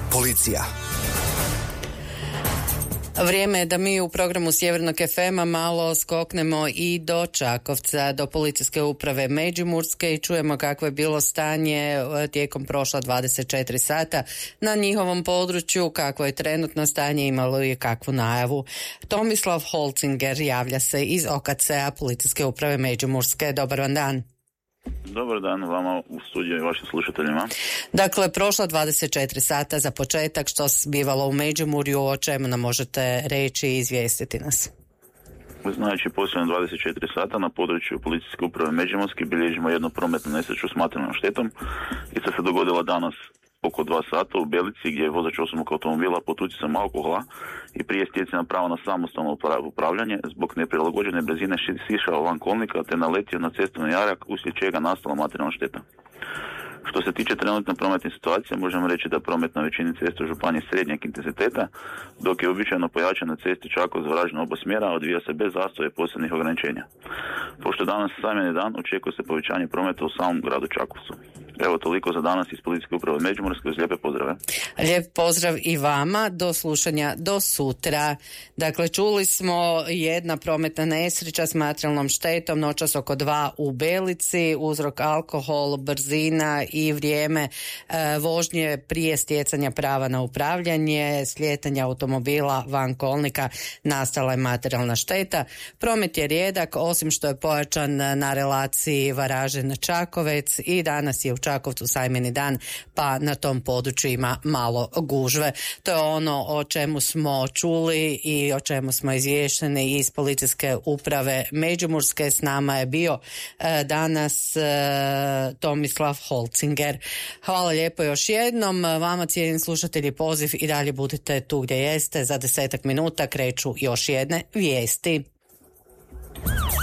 Policija. Vrijeme je da mi u programu Sjevernog FM-a malo skoknemo i do Čakovca, do policijske uprave Međimurske i čujemo kakvo je bilo stanje tijekom prošla 24 sata na njihovom području, kakvo je trenutno stanje, imalo je kakvu najavu. Tomislav Holcinger javlja se iz OKC-a policijske uprave Međimurske. Dobar vam dan. Dobar dan vama u studiju i vašim slušateljima. Dakle, prošla 24 sata za početak, što se zbivalo u Međimurju, o čemu nam možete reći i izvijestiti nas? Znači, posljednje 24 sata na području policijske uprave Međimurske bilježimo jednu prometnu nesreću s materijalnom štetom. Ista se dogodila danas oko 2 sata u Belici, gdje je vozač osobnog automobila pod utjecajem alkohola i prije stjecanja prava na samostalno upravljanje zbog neprilagođene brzine sišao van kolnika te naletio na cestovni jarak, uslijed čega nastala materijalna šteta. Što se tiče trenutne prometne situacije, možemo reći da promet na većini cesta županije srednjeg intenziteta, dok je uobičajeno pojačan na cesti Čakovec-Varaždin oba smjera, odvija se bez zastoja i posebnih ograničenja. Pošto danas sajmeni dan, očekuje se povećanje prometa u samom gradu Čakovcu. Evo toliko za danas iz policijske uprave Međimurske, uz lijepe pozdrave. Lijep pozdrav i vama, do slušanja do sutra. Dakle, čuli smo jedna prometna nesreća s materijalnom štetom noćas oko 2 u Belici, uzrok alkohol, brzina i vrijeme vožnje prije stjecanja prava na upravljanje, slijetanja automobila van kolnika, nastala je materijalna šteta. Promet je rijedak, osim što je pojačan na relaciji Varaždin-Čakovec i danas je u Čakovcu sajmeni dan, pa na tom području ima malo gužve. To je ono o čemu smo čuli i o čemu smo izvješteni iz policijske uprave Međimurske. S nama je bio danas Tomislav Holcinger. Hvala lijepo još jednom. Vama, cijenjeni slušatelji, poziv i dalje budite tu gdje jeste. Za 10 minuta kreću još jedne vijesti.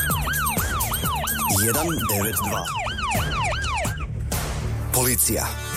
192. Policija.